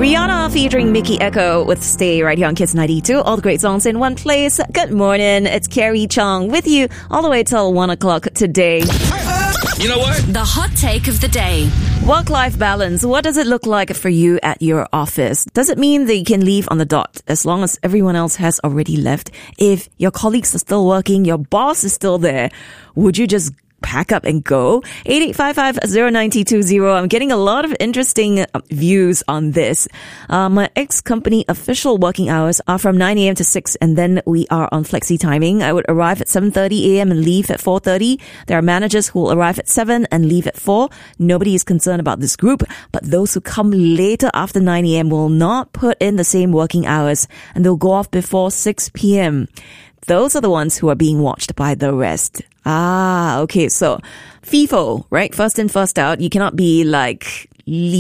Rihanna featuring Mickey Echo with Stay right here on Kiss 92. All the great songs in one place. Good morning. It's Carrie Chong with you all the way till 1 o'clock today. You know what? The hot take of the day. Work-life balance. What does it look like for you at your office? Does it mean that you can leave on the dot as long as everyone else has already left? If your colleagues are still working, your boss is still there, would you just pack up and go? 8855-09020. I'm getting a lot of interesting views on this. My ex-company official working hours are from 9 a.m. to 6, and then we are on flexi timing. I would arrive at 7:30 a.m. and leave at 4:30. There are managers who will arrive at 7 and leave at 4. Nobody is concerned about this group, but those who come later after 9 a.m. will not put in the same working hours, and they'll go off before 6 p.m. Those are the ones who are being watched by the rest. Okay. So FIFO, right? First in, first out. You cannot be like